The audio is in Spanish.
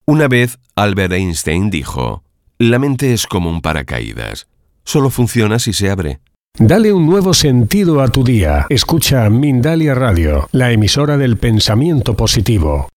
Una vez, Albert Einstein dijo: «La mente es como un paracaídas. Solo funciona si se abre». Dale un nuevo sentido a tu día. Escucha Mindalia Radio, la emisora del pensamiento positivo.